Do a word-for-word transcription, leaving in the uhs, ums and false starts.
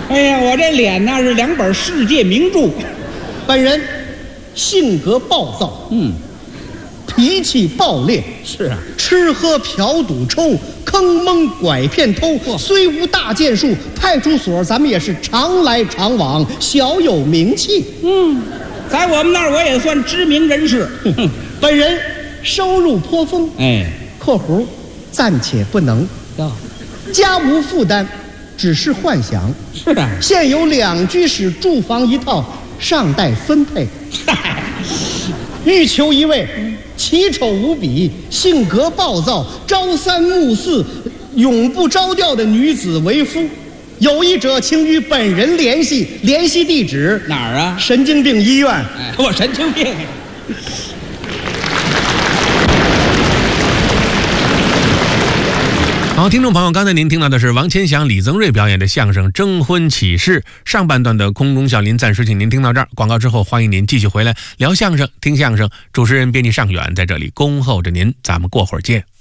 哎呀，我这脸那是两本世界名著。 本人性格暴躁， 嗯， 脾气暴烈， 是啊， 吃喝嫖赌抽，坑蒙拐骗偷，虽无大建树，派出所咱们也是常来常往，小有名气。 嗯，在我们那儿我也算知名人士。 本人收入颇丰， 哎， 括弧暂且不能， 哟， 家无负担，只是幻想。 是啊， 现有两居室住房一套，尚待分配。欲求一位奇丑无比、性格暴躁、朝三暮四、永不着调的女子为夫。有意者请与本人联系，联系地址哪儿啊？ 神经病医院。 哎，我神经病。 好，听众朋友，刚才您听到的是王千祥、李增瑞表演的相声《征婚启事》上半段的空中笑林，暂时请您听到这儿。广告之后，欢迎您继续回来聊相声、听相声。主持人编辑尚远在这里恭候着您，咱们过会儿见。